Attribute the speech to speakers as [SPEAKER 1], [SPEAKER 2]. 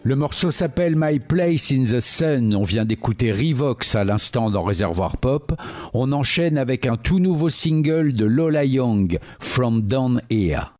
[SPEAKER 1] Le morceau s'appelle My Place in the Sun. On vient d'écouter Revox à l'instant dans Réservoir Pop. On enchaîne avec un tout nouveau single de Lola Young, From Down Here.